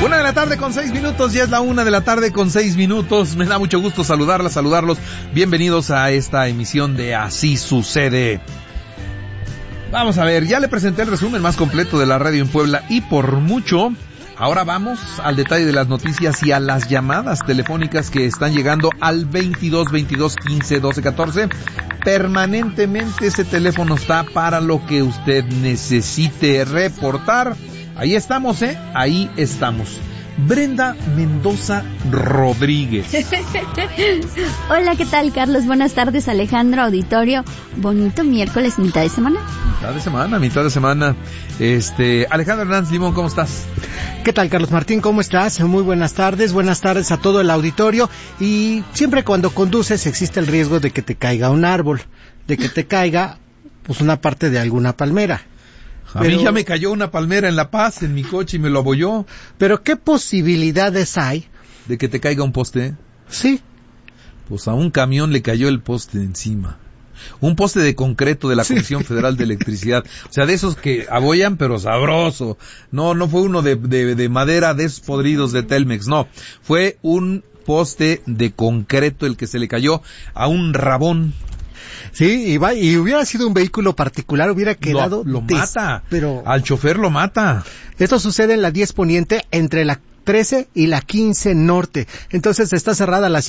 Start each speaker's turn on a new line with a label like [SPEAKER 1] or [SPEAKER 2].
[SPEAKER 1] 1:06 ya es la 1:06. Me da mucho gusto saludarlos. Bienvenidos a esta emisión de Así Sucede. Vamos a ver, ya le presenté el resumen más completo de la radio en Puebla y por mucho. Ahora vamos al detalle de las noticias y a las llamadas telefónicas que están llegando al 22 22 15 12 14. Permanentemente ese teléfono está para lo que usted necesite reportar. Ahí estamos, ahí estamos. Brenda Mendoza Rodríguez.
[SPEAKER 2] Hola, ¿qué tal, Carlos? Buenas tardes, Alejandro, auditorio. Bonito miércoles, mitad de semana.
[SPEAKER 1] Mitad de semana. Alejandro Hernández Limón, ¿cómo estás?
[SPEAKER 3] ¿Qué tal, Carlos Martín? ¿Cómo estás? Muy buenas tardes a todo el auditorio. Y siempre cuando conduces existe el riesgo de que te caiga un árbol, de que te caiga, pues, una parte de alguna palmera.
[SPEAKER 1] A mí ya me cayó una palmera en La Paz, en mi coche, y me lo abolló.
[SPEAKER 3] Pero ¿qué posibilidades hay?
[SPEAKER 1] ¿De que te caiga un poste?
[SPEAKER 3] Sí.
[SPEAKER 1] Pues a un camión le cayó el poste encima. Un poste de concreto de la Comisión Federal de Electricidad. O sea, de esos que abollan, pero sabroso. No fue uno de madera, de esos podridos de Telmex, no. Fue un poste de concreto el que se le cayó a un rabón.
[SPEAKER 3] Sí, y hubiera sido un vehículo particular, hubiera quedado...
[SPEAKER 1] Lo mata,
[SPEAKER 3] pero
[SPEAKER 1] al chofer lo mata.
[SPEAKER 3] Esto sucede en la 10 Poniente, entre la 13 y la 15 Norte. Entonces está cerrada la